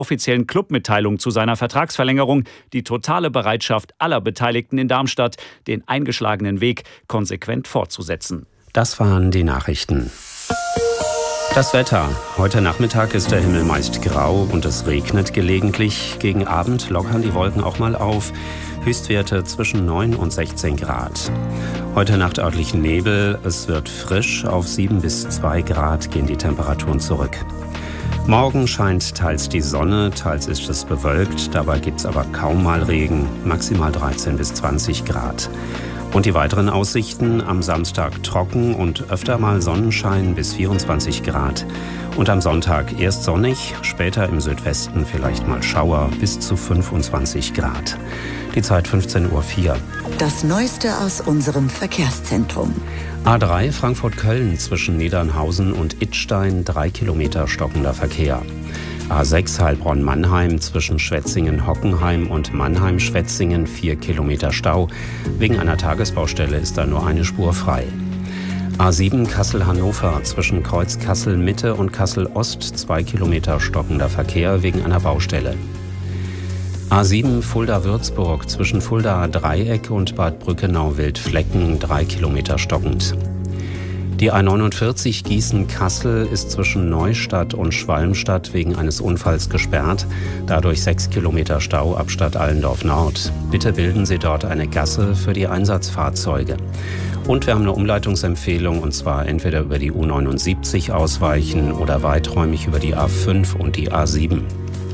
offiziellen Clubmitteilung zu seiner Vertragsverlängerung die totale Bereitschaft aller Beteiligten in Darmstadt, den eingeschlagenen Weg konsequent fortzusetzen. Das waren die Nachrichten. Das Wetter. Heute Nachmittag ist der Himmel meist grau und es regnet gelegentlich. Gegen Abend lockern die Wolken auch mal auf. Höchstwerte zwischen 9 und 16 Grad. Heute Nacht örtlich Nebel. Es wird frisch. Auf 7 bis 2 Grad gehen die Temperaturen zurück. Morgen scheint teils die Sonne, teils ist es bewölkt. Dabei gibt es aber kaum mal Regen. Maximal 13 bis 20 Grad. Und die weiteren Aussichten: am Samstag trocken und öfter mal Sonnenschein bis 24 Grad. Und am Sonntag erst sonnig, später im Südwesten vielleicht mal Schauer bis zu 25 Grad. Die Zeit 15:04 Uhr. Das Neueste aus unserem Verkehrszentrum. A3 Frankfurt-Köln zwischen Niedernhausen und Idstein 3 Kilometer stockender Verkehr. A6 Heilbronn-Mannheim zwischen Schwetzingen-Hockenheim und Mannheim-Schwetzingen 4 Kilometer Stau. Wegen einer Tagesbaustelle ist da nur eine Spur frei. A7 Kassel-Hannover zwischen Kreuz Kassel-Mitte und Kassel-Ost 2 Kilometer stockender Verkehr wegen einer Baustelle. A7 Fulda-Würzburg zwischen Fulda-Dreieck und Bad Brückenau-Wildflecken 3 Kilometer stockend. Die A49 Gießen-Kassel ist zwischen Neustadt und Schwalmstadt wegen eines Unfalls gesperrt. Dadurch 6 Kilometer Stau ab Stadt Allendorf Nord. Bitte bilden Sie dort eine Gasse für die Einsatzfahrzeuge. Und wir haben eine Umleitungsempfehlung, und zwar entweder über die U79 ausweichen oder weiträumig über die A5 und die A7.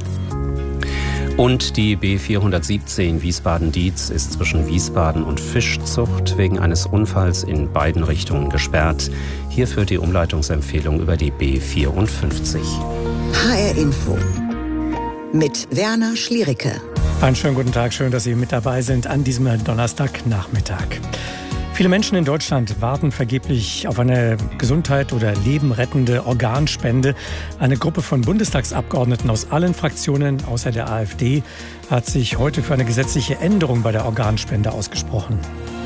Und die B417 Wiesbaden-Dietz ist zwischen Wiesbaden und Fischzucht wegen eines Unfalls in beiden Richtungen gesperrt. Hier führt die Umleitungsempfehlung über die B54. HR Info mit Werner Schliericke. Einen schönen guten Tag, schön, dass Sie mit dabei sind an diesem Donnerstagnachmittag. Viele Menschen in Deutschland warten vergeblich auf eine Gesundheit- oder lebenrettende Organspende. Eine Gruppe von Bundestagsabgeordneten aus allen Fraktionen außer der AfD hat sich heute für eine gesetzliche Änderung bei der Organspende ausgesprochen.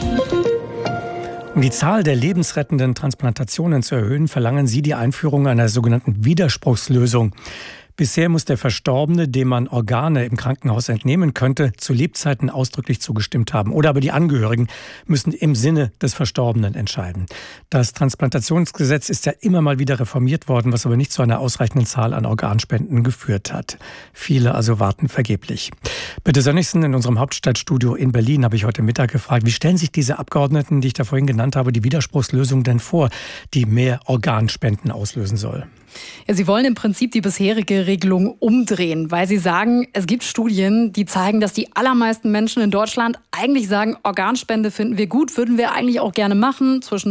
Um die Zahl der lebensrettenden Transplantationen zu erhöhen, verlangen sie die Einführung einer sogenannten Widerspruchslösung. Bisher muss der Verstorbene, dem man Organe im Krankenhaus entnehmen könnte, zu Lebzeiten ausdrücklich zugestimmt haben. Oder aber die Angehörigen müssen im Sinne des Verstorbenen entscheiden. Das Transplantationsgesetz ist ja immer mal wieder reformiert worden, was aber nicht zu einer ausreichenden Zahl an Organspenden geführt hat. Viele also warten vergeblich. Birte Sönnigsen in unserem Hauptstadtstudio in Berlin habe ich heute Mittag gefragt, wie stellen sich diese Abgeordneten, die ich da vorhin genannt habe, die Widerspruchslösung denn vor, die mehr Organspenden auslösen soll? Ja, sie wollen im Prinzip die bisherige Regelung umdrehen, weil sie sagen, es gibt Studien, die zeigen, dass die allermeisten Menschen in Deutschland eigentlich sagen, Organspende finden wir gut, würden wir eigentlich auch gerne machen, zwischen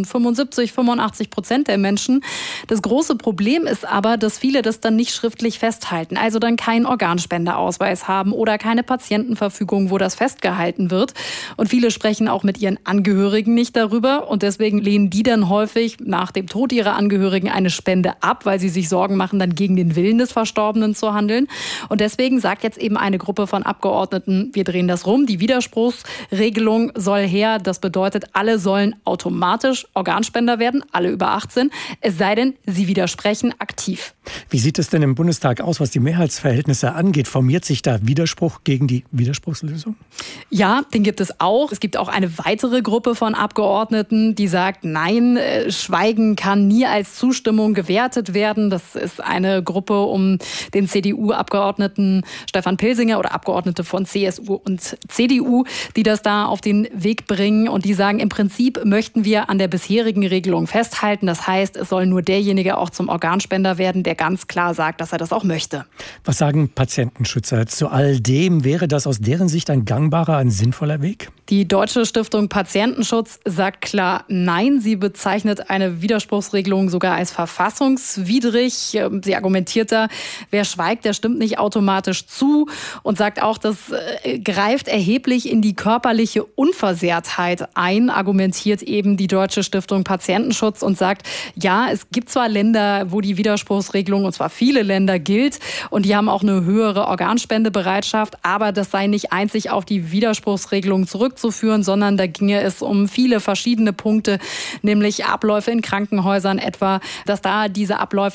75-85% der Menschen. Das große Problem ist aber, dass viele das dann nicht schriftlich festhalten, also dann keinen Organspendeausweis haben oder keine Patientenverfügung, wo das festgehalten wird. Und viele sprechen auch mit ihren Angehörigen nicht darüber und deswegen lehnen die dann häufig nach dem Tod ihrer Angehörigen eine Spende ab, weil sie sich Sorgen machen, dann gegen den Willen des Verstorbenen zu handeln. Und deswegen sagt jetzt eben eine Gruppe von Abgeordneten, wir drehen das rum. Die Widerspruchsregelung soll her. Das bedeutet, alle sollen automatisch Organspender werden, alle über 18, es sei denn, sie widersprechen aktiv. Wie sieht es denn im Bundestag aus, was die Mehrheitsverhältnisse angeht? Formiert sich da Widerspruch gegen die Widerspruchslösung? Ja, den gibt es auch. Es gibt auch eine weitere Gruppe von Abgeordneten, die sagt, nein, Schweigen kann nie als Zustimmung gewertet werden. Das ist eine Gruppe um den CDU-Abgeordneten Stefan Pilsinger oder Abgeordnete von CSU und CDU, die das da auf den Weg bringen. Und die sagen, im Prinzip möchten wir an der bisherigen Regelung festhalten. Das heißt, es soll nur derjenige auch zum Organspender werden, der ganz klar sagt, dass er das auch möchte. Was sagen Patientenschützer zu all dem? Wäre das aus deren Sicht ein gangbarer, ein sinnvoller Weg? Die Deutsche Stiftung Patientenschutz sagt klar nein. Sie bezeichnet eine Widerspruchsregelung sogar als verfassungswidrig. Sie argumentiert da, wer schweigt, der stimmt nicht automatisch zu und sagt auch, das greift erheblich in die körperliche Unversehrtheit ein, argumentiert eben die Deutsche Stiftung Patientenschutz und sagt, ja, es gibt zwar Länder, wo die Widerspruchsregelung, und zwar viele Länder, gilt und die haben auch eine höhere Organspendebereitschaft, aber das sei nicht einzig auf die Widerspruchsregelung zurückzuführen, sondern da ginge es um viele verschiedene Punkte, nämlich Abläufe in Krankenhäusern etwa, dass da diese Abläufe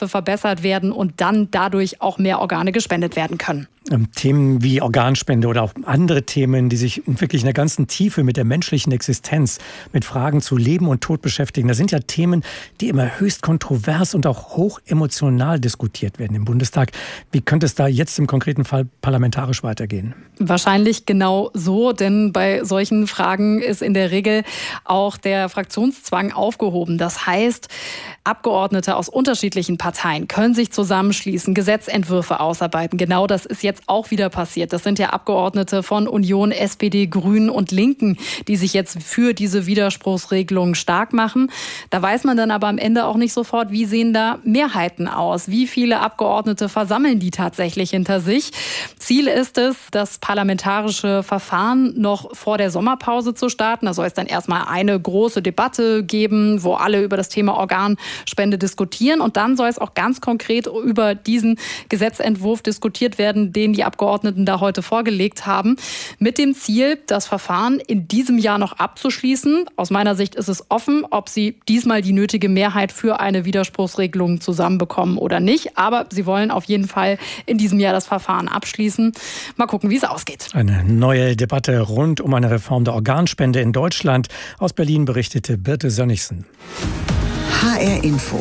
Abläufe verbessert werden und dann dadurch auch mehr Organe gespendet werden können. Themen wie Organspende oder auch andere Themen, die sich wirklich in der ganzen Tiefe mit der menschlichen Existenz, mit Fragen zu Leben und Tod beschäftigen, das sind ja Themen, die immer höchst kontrovers und auch hoch emotional diskutiert werden im Bundestag. Wie könnte es da jetzt im konkreten Fall parlamentarisch weitergehen? Wahrscheinlich genau so, denn bei solchen Fragen ist in der Regel auch der Fraktionszwang aufgehoben. Das heißt, Abgeordnete aus unterschiedlichen Parteien können sich zusammenschließen, Gesetzentwürfe ausarbeiten. Genau das ist jetzt auch wieder passiert. Das sind ja Abgeordnete von Union, SPD, Grünen und Linken, die sich jetzt für diese Widerspruchsregelung stark machen. Da weiß man dann aber am Ende auch nicht sofort, wie sehen da Mehrheiten aus? Wie viele Abgeordnete versammeln die tatsächlich hinter sich? Ziel ist es, das parlamentarische Verfahren noch vor der Sommerpause zu starten. Da soll es dann erstmal eine große Debatte geben, wo alle über das Thema Organspende diskutieren. Und dann soll es auch ganz konkret über diesen Gesetzentwurf diskutiert werden, den die Abgeordneten da heute vorgelegt haben, mit dem Ziel, das Verfahren in diesem Jahr noch abzuschließen. Aus meiner Sicht ist es offen, ob sie diesmal die nötige Mehrheit für eine Widerspruchsregelung zusammenbekommen oder nicht. Aber sie wollen auf jeden Fall in diesem Jahr das Verfahren abschließen. Mal gucken, wie es ausgeht. Eine neue Debatte rund um eine Reform der Organspende in Deutschland. Aus Berlin berichtete Birte Sönnigsen. HR Info.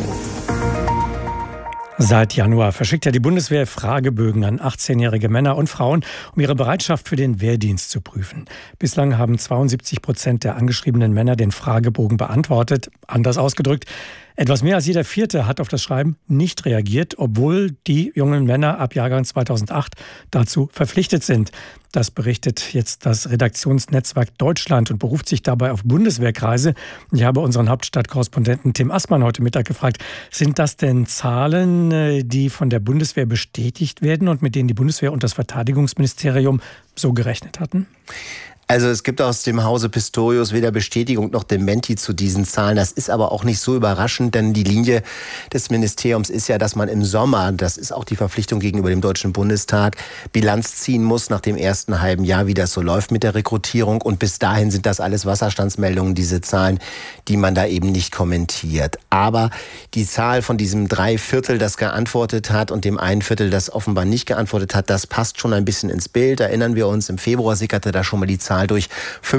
Seit Januar verschickt ja die Bundeswehr Fragebögen an 18-jährige Männer und Frauen, um ihre Bereitschaft für den Wehrdienst zu prüfen. Bislang haben 72% der angeschriebenen Männer den Fragebogen beantwortet. Anders ausgedrückt, etwas mehr als jeder Vierte hat auf das Schreiben nicht reagiert, obwohl die jungen Männer ab Jahrgang 2008 dazu verpflichtet sind. Das berichtet jetzt das Redaktionsnetzwerk Deutschland und beruft sich dabei auf Bundeswehrkreise. Ich habe unseren Hauptstadtkorrespondenten Tim Assmann heute Mittag gefragt, sind das denn Zahlen, die von der Bundeswehr bestätigt werden und mit denen die Bundeswehr und das Verteidigungsministerium so gerechnet hatten? Also es gibt aus dem Hause Pistorius weder Bestätigung noch Dementi zu diesen Zahlen. Das ist aber auch nicht so überraschend, denn die Linie des Ministeriums ist ja, dass man im Sommer, das ist auch die Verpflichtung gegenüber dem Deutschen Bundestag, Bilanz ziehen muss nach dem ersten halben Jahr, wie das so läuft mit der Rekrutierung. Und bis dahin sind das alles Wasserstandsmeldungen, diese Zahlen, die man da eben nicht kommentiert. Aber die Zahl von diesem 3/4, das geantwortet hat und dem 1/4, das offenbar nicht geantwortet hat, das passt schon ein bisschen ins Bild. Erinnern wir uns, im Februar sickerte da schon mal die Zahl durch.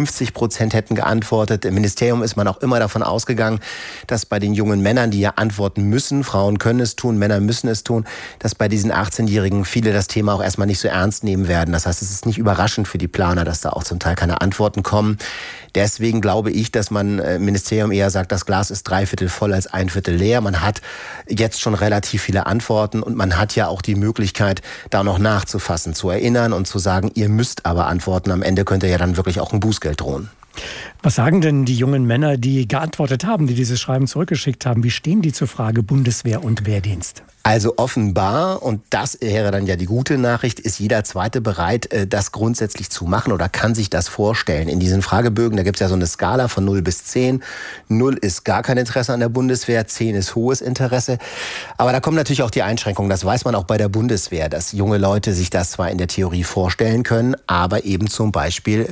50% hätten geantwortet. Im Ministerium ist man auch immer davon ausgegangen, dass bei den jungen Männern, die ja antworten müssen, Frauen können es tun, Männer müssen es tun, dass bei diesen 18-Jährigen viele das Thema auch erstmal nicht so ernst nehmen werden. Das heißt, es ist nicht überraschend für die Planer, dass da auch zum Teil keine Antworten kommen. Deswegen glaube ich, dass man im Ministerium eher sagt, das Glas ist 3/4 voll als 1/4 leer. Man hat jetzt schon relativ viele Antworten und man hat ja auch die Möglichkeit, da noch nachzufassen, zu erinnern und zu sagen, ihr müsst aber antworten. Am Ende könnte ja dann wirklich auch ein Bußgeld drohen. Was sagen denn die jungen Männer, die geantwortet haben, die dieses Schreiben zurückgeschickt haben? Wie stehen die zur Frage Bundeswehr und Wehrdienst? Also offenbar, und das wäre dann ja die gute Nachricht, ist jeder Zweite bereit, das grundsätzlich zu machen oder kann sich das vorstellen. In diesen Fragebögen, da gibt es ja so eine Skala von 0 bis 10. 0 ist gar kein Interesse an der Bundeswehr, 10 ist hohes Interesse. Aber da kommen natürlich auch die Einschränkungen. Das weiß man auch bei der Bundeswehr, dass junge Leute sich das zwar in der Theorie vorstellen können, aber eben zum Beispiel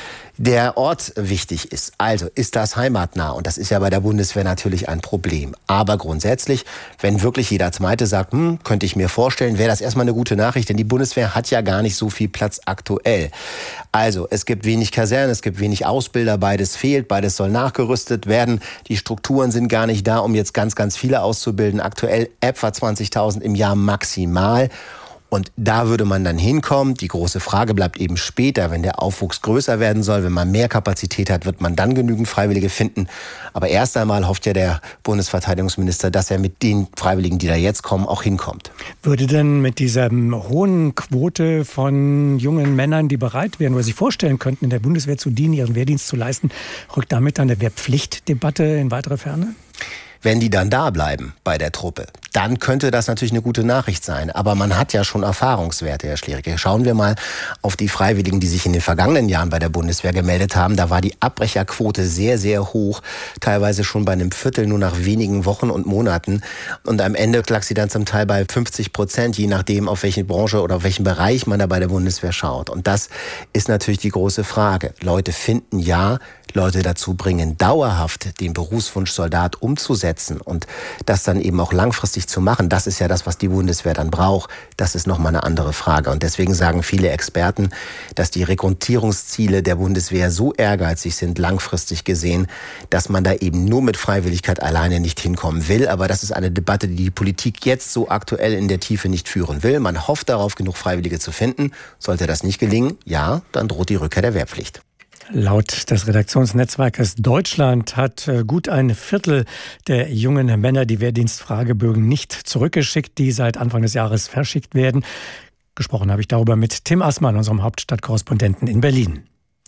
der Ort wichtig ist. Also ist das heimatnah? Und das ist ja bei der Bundeswehr natürlich ein Problem. Aber grundsätzlich, wenn wirklich jeder Zweite sagt, könnte ich mir vorstellen, wäre das erstmal eine gute Nachricht, denn die Bundeswehr hat ja gar nicht so viel Platz aktuell. Also es gibt wenig Kasernen, es gibt wenig Ausbilder, beides fehlt, beides soll nachgerüstet werden. Die Strukturen sind gar nicht da, um jetzt ganz, ganz viele auszubilden. Aktuell etwa 20.000 im Jahr maximal. Und da würde man dann hinkommen. Die große Frage bleibt eben später, wenn der Aufwuchs größer werden soll, wenn man mehr Kapazität hat, wird man dann genügend Freiwillige finden. Aber erst einmal hofft ja der Bundesverteidigungsminister, dass er mit den Freiwilligen, die da jetzt kommen, auch hinkommt. Würde denn mit dieser hohen Quote von jungen Männern, die bereit wären oder sich vorstellen könnten, in der Bundeswehr zu dienen, ihren Wehrdienst zu leisten, rückt damit dann der Wehrpflichtdebatte in weitere Ferne? Wenn die dann da bleiben bei der Truppe, dann könnte das natürlich eine gute Nachricht sein. Aber man hat ja schon Erfahrungswerte, Herr Schlierike. Schauen wir mal auf die Freiwilligen, die sich in den vergangenen Jahren bei der Bundeswehr gemeldet haben. Da war die Abbrecherquote sehr, sehr hoch. Teilweise schon bei 1/4 nur nach wenigen Wochen und Monaten. Und am Ende lag sie dann zum Teil bei 50%, je nachdem, auf welche Branche oder auf welchen Bereich man da bei der Bundeswehr schaut. Und das ist natürlich die große Frage. Leute finden ja, Leute dazu bringen, dauerhaft den Berufswunsch Soldat umzusetzen und das dann eben auch langfristig langfristig zu machen, das ist ja das, was die Bundeswehr dann braucht, das ist nochmal eine andere Frage. Und deswegen sagen viele Experten, dass die Rekrutierungsziele der Bundeswehr so ehrgeizig sind, langfristig gesehen, dass man da eben nur mit Freiwilligkeit alleine nicht hinkommen will. Aber das ist eine Debatte, die die Politik jetzt so aktuell in der Tiefe nicht führen will. Man hofft darauf, genug Freiwillige zu finden. Sollte das nicht gelingen, ja, dann droht die Rückkehr der Wehrpflicht. Laut des Redaktionsnetzwerkes Deutschland hat gut ein Viertel der jungen Männer die Wehrdienstfragebögen nicht zurückgeschickt, die seit Anfang des Jahres verschickt werden. Gesprochen habe ich darüber mit Tim Assmann, unserem Hauptstadtkorrespondenten in Berlin.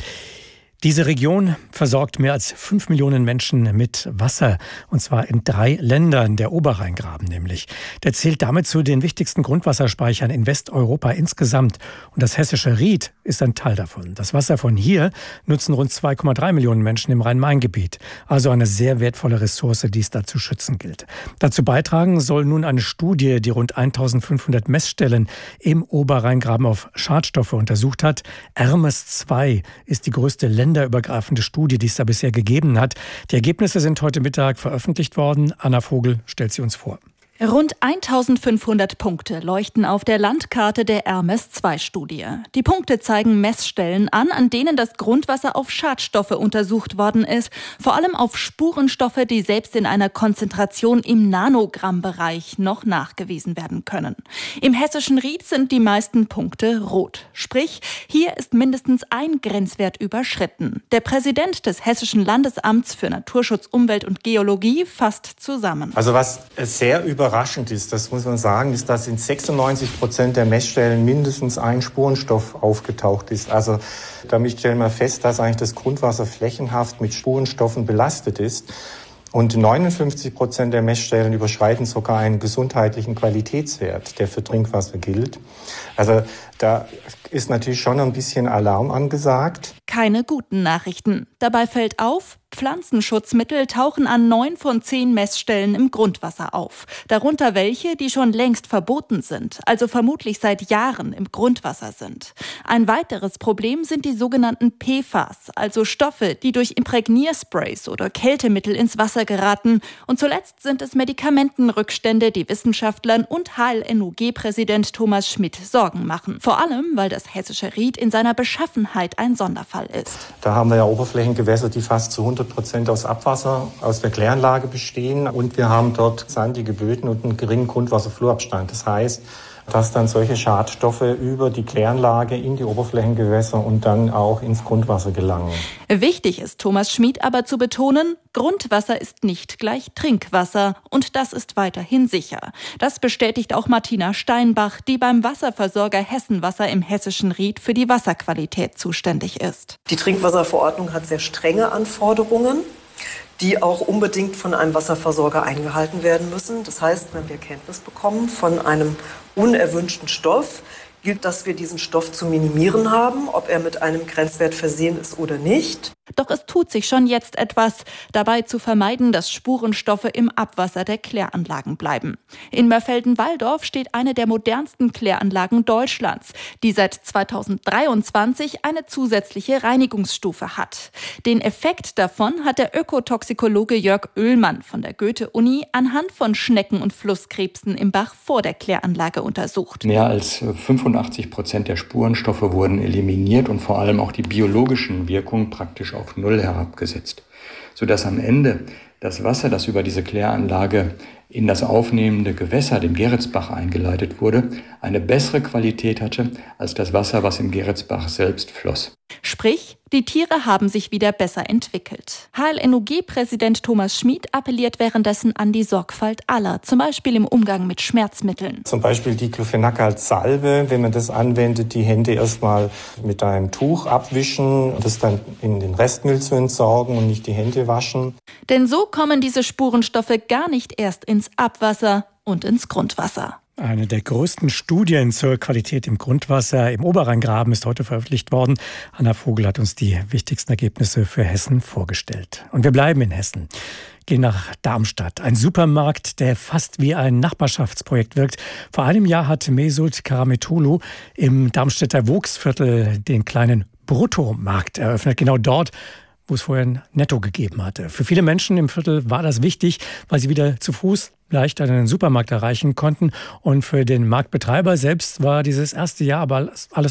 Diese Region versorgt mehr als 5 Millionen Menschen mit Wasser, und zwar in 3 Ländern, der Oberrheingraben nämlich. Der zählt damit zu den wichtigsten Grundwasserspeichern in Westeuropa insgesamt. Und das hessische Ried ist ein Teil davon. Das Wasser von hier nutzen rund 2,3 Millionen Menschen im Rhein-Main-Gebiet. Also eine sehr wertvolle Ressource, die es da zu schützen gilt. Dazu beitragen soll nun eine Studie, die rund 1500 Messstellen im Oberrheingraben auf Schadstoffe untersucht hat. Ermes 2 ist die größte länderübergreifende Studie, die es da bisher gegeben hat. Die Ergebnisse sind heute Mittag veröffentlicht worden. Anna Vogel stellt sie uns vor. Rund 1500 Punkte leuchten auf der Landkarte der Hermes-2-Studie. Die Punkte zeigen Messstellen an denen das Grundwasser auf Schadstoffe untersucht worden ist, vor allem auf Spurenstoffe, die selbst in einer Konzentration im Nanogrammbereich noch nachgewiesen werden können. Im hessischen Ried sind die meisten Punkte rot. Sprich, hier ist mindestens ein Grenzwert überschritten. Der Präsident des Hessischen Landesamts für Naturschutz, Umwelt und Geologie fasst zusammen. Also was sehr überraschend ist, das muss man sagen, ist, dass in 96% der Messstellen mindestens ein Spurenstoff aufgetaucht ist. Also damit stellen wir fest, dass eigentlich das Grundwasser flächenhaft mit Spurenstoffen belastet ist. Und 59% der Messstellen überschreiten sogar einen gesundheitlichen Qualitätswert, der für Trinkwasser gilt. Also da ist natürlich schon ein bisschen Alarm angesagt. Keine guten Nachrichten. Dabei fällt auf, Pflanzenschutzmittel tauchen an 9 von 10 Messstellen im Grundwasser auf. Darunter welche, die schon längst verboten sind, also vermutlich seit Jahren im Grundwasser sind. Ein weiteres Problem sind die sogenannten PFAS, also Stoffe, die durch Imprägniersprays oder Kältemittel ins Wasser geraten. Und zuletzt sind es Medikamentenrückstände, die Wissenschaftlern und HLNOG-Präsident Thomas Schmidt Sorgen machen. Vor allem, weil das hessische Ried in seiner Beschaffenheit ein Sonderfall ist. Da haben wir ja Oberflächengewässer, die fast zu 100% aus Abwasser aus der Kläranlage bestehen. Und wir haben dort sandige Böden und einen geringen Grundwasserflurabstand. Das heißt, dass dann solche Schadstoffe über die Kläranlage in die Oberflächengewässer und dann auch ins Grundwasser gelangen. Wichtig ist Thomas Schmidt aber zu betonen, Grundwasser ist nicht gleich Trinkwasser und das ist weiterhin sicher. Das bestätigt auch Martina Steinbach, die beim Wasserversorger Hessenwasser im hessischen Ried für die Wasserqualität zuständig ist. Die Trinkwasserverordnung hat sehr strenge Anforderungen, die auch unbedingt von einem Wasserversorger eingehalten werden müssen. Das heißt, wenn wir Kenntnis bekommen von einem unerwünschten Stoff, gilt, dass wir diesen Stoff zu minimieren haben, ob er mit einem Grenzwert versehen ist oder nicht. Doch es tut sich schon jetzt etwas, dabei zu vermeiden, dass Spurenstoffe im Abwasser der Kläranlagen bleiben. In Mörfelden-Walldorf steht eine der modernsten Kläranlagen Deutschlands, die seit 2023 eine zusätzliche Reinigungsstufe hat. Den Effekt davon hat der Ökotoxikologe Jörg Oehlmann von der Goethe-Uni anhand von Schnecken und Flusskrebsen im Bach vor der Kläranlage untersucht. Mehr als 85% der Spurenstoffe wurden eliminiert und vor allem auch die biologischen Wirkungen praktisch auf Null herabgesetzt, sodass am Ende das Wasser, das über diese Kläranlage in das aufnehmende Gewässer, den Geretsbach, eingeleitet wurde, eine bessere Qualität hatte als das Wasser, was im Geretsbach selbst floss. Sprich, die Tiere haben sich wieder besser entwickelt. HLNOG-Präsident Thomas Schmidt appelliert währenddessen an die Sorgfalt aller, zum Beispiel im Umgang mit Schmerzmitteln. Zum Beispiel Diclofenac als Salbe, wenn man das anwendet, die Hände erstmal mit einem Tuch abwischen, das dann in den Restmüll zu entsorgen und nicht die Hände waschen. Denn so kommen diese Spurenstoffe gar nicht erst ins Abwasser und ins Grundwasser. Eine der größten Studien zur Qualität im Grundwasser im Oberrheingraben ist heute veröffentlicht worden. Anna Vogel hat uns die wichtigsten Ergebnisse für Hessen vorgestellt. Und wir bleiben in Hessen. Gehen nach Darmstadt. Ein Supermarkt, der fast wie ein Nachbarschaftsprojekt wirkt. Vor einem Jahr hat Mesut Karametolu im Darmstädter Vogtsviertel den kleinen Bruttomarkt eröffnet. Genau dort, wo es vorher ein Netto gegeben hatte. Für viele Menschen im Viertel war das wichtig, weil sie wieder zu Fuß leichter den Supermarkt erreichen konnten. Und für den Marktbetreiber selbst war dieses erste Jahr aber alles